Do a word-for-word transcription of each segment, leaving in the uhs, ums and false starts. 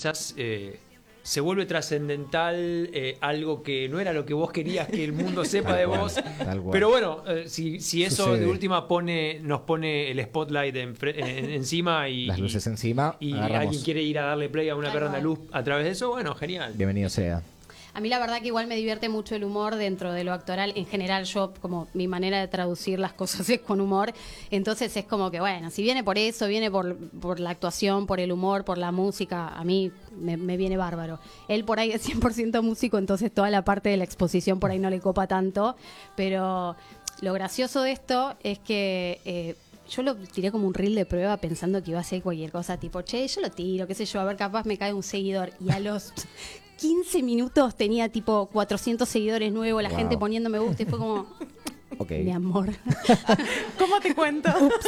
quizás eh, se vuelve trascendental, eh, algo que no era lo que vos querías que el mundo sepa de vos. Pero bueno, eh, si, si eso Sucede. de última pone nos pone el spotlight en, en, encima y las luces encima, y agarramos. alguien quiere ir a darle play a una Tal perra cual. andaluz a través de eso, bueno, genial. Bienvenido sea. A mí la verdad que igual me divierte mucho el humor dentro de lo actoral. En general yo, como mi manera de traducir las cosas es con humor. Entonces es como que, bueno, si viene por eso, viene por, por la actuación, por el humor, por la música, a mí me, me viene bárbaro. Él por ahí es cien por ciento músico, entonces toda la parte de la exposición por ahí no le copa tanto. Pero lo gracioso de esto es que... Eh, yo lo tiré como un reel de prueba pensando que iba a ser cualquier cosa, tipo, che, yo lo tiro, qué sé yo, a ver, capaz me cae un seguidor. Y a los quince minutos tenía tipo cuatrocientos seguidores nuevos, la Wow. gente poniendo me gusta y fue como, Ok. mi amor. ¿Cómo te cuento?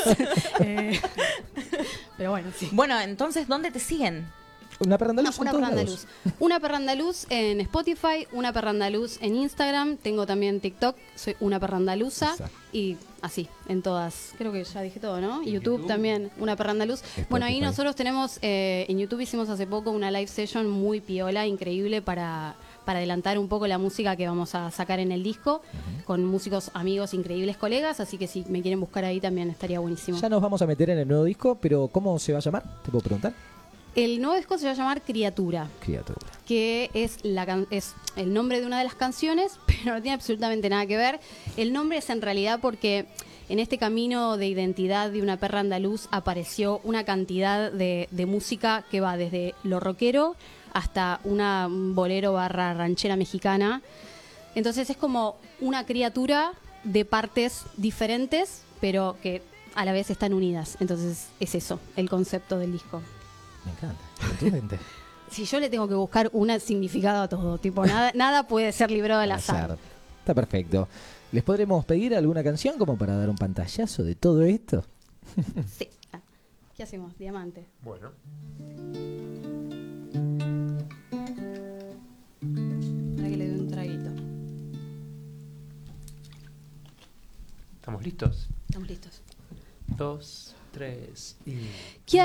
Eh, pero bueno, sí. Bueno, entonces, ¿dónde te siguen? Una perra andaluz. Una en perra todos andaluz. lados. Una perra andaluz en Spotify, una perra andaluz en Instagram, tengo también TikTok, soy una perra andaluza Exacto. y así, en todas. Creo que ya dije todo, ¿no? En YouTube, YouTube. también, una perra andaluz. Bueno, ahí Spotify. nosotros tenemos, eh, en YouTube hicimos hace poco una live session muy piola, increíble para, para adelantar un poco la música que vamos a sacar en el disco, con músicos amigos, increíbles colegas, así que si me quieren buscar ahí también estaría buenísimo. Ya nos vamos a meter en el nuevo disco, pero ¿cómo se va a llamar? ¿Te puedo preguntar? El nuevo disco se va a llamar Criatura, Criatura. que es, la can- es el nombre de una de las canciones, pero no tiene absolutamente nada que ver. El nombre es en realidad porque en este camino de identidad de una perra andaluz apareció una cantidad de, de música que va desde lo rockero hasta una un bolero barra ranchera mexicana. Entonces es como una criatura de partes diferentes, pero que a la vez están unidas. Entonces es eso, el concepto del disco. Me encanta. Contundente. Si yo le tengo que buscar un significado a todo, tipo, nada, nada puede ser librado al azar. Está perfecto. ¿Les podremos pedir alguna canción como para dar un pantallazo de todo esto? Sí. Ah, ¿qué hacemos? Diamante. Bueno. Para que le dé un traguito. ¿Estamos listos? Estamos listos. Dos, tres y... ¿Qué